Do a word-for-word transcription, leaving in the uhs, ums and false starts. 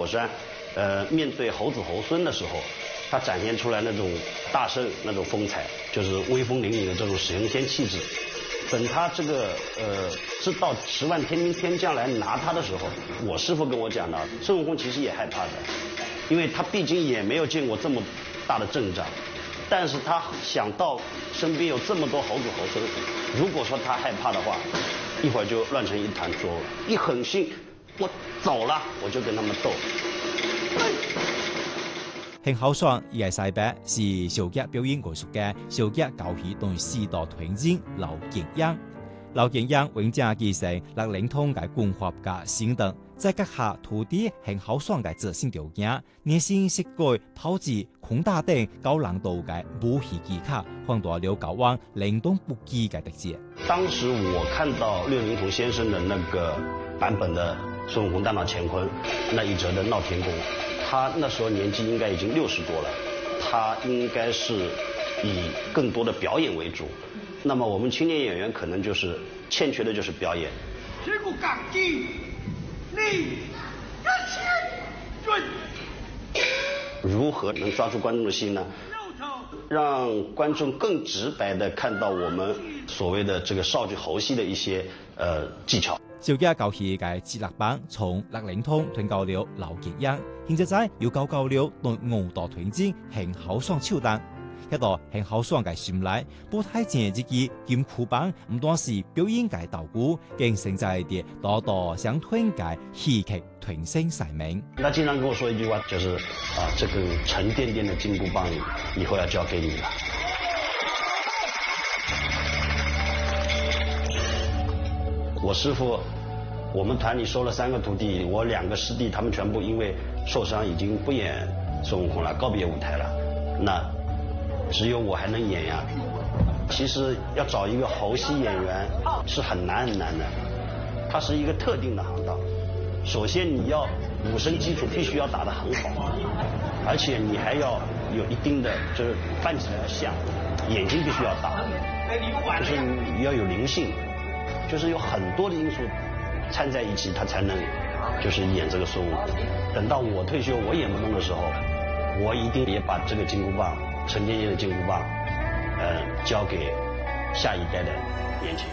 山，呃，面对猴子猴孙的时候，他展现出来那种大圣那种风采，就是威风凛凛的这种神仙气质。等他这个呃知道十万天兵天将来拿他的时候，我师父跟我讲的，孙悟空其实也害怕的，因为他毕竟也没有见过这么大的阵仗，但是他想到身边有这么多猴子猴孙，如果说他害怕的话，一会儿就乱成一团糟了。一狠心，我走了，我就跟他们斗。 很豪爽，伊嘅西北是小劇表演藝術嘅小劇教戲同時代團長劉景央。劉景央永正繼承六靈通嘅文化嘅先德，在閣下徒弟很豪爽嘅執行條件，熱心設計炮擊、空打等高難度嘅武器技巧，放大了高往靈動不羈嘅特質。 當時我看到六靈童先生的那個版本的孫悟空大鬧乾坤那一折的鬧天宮。他那時候年紀應該已經六十多了，他應該是以更多的表演為主。那麼我們青年演員可能就是欠缺的就是表演。 這個港機，你一千人。 如何能抓住觀眾的心呢？讓觀眾更直白地看到我們所謂的這個少劇猴戲的一些呃技巧。 小劇教戲嘅節錄版從六靈通傳教了劉景央，現在仔要教教了對五代團長很豪爽手段，一個很豪爽嘅心態，不太正自己劍庫版唔單是表演嘅道具，更成在啲多多想團嘅戲劇團星使命。 他經常跟我說一句話，就是啊，這個沉甸甸的金箍棒以後要交給你了。我師父，我們團裏收了三個徒弟，我兩個師弟，他們全部因為受傷，已經不演孫悟空了，告別舞台了。那只有我還能演呀。其實要找一個猴戲演員是很難很難的，它是一個特定的行當。首先你要武生基礎必須要打得很好，而且你還要有一定的，就是扮起來要像，眼睛必須要大，就是你要有靈性。就是有很多的因素摻在一起，他才能就是演這個孫悟空。等到我退休，我演不動的時候，我一定也把這個金箍棒，沉甸甸的金箍棒，呃，交給下一代的年輕人。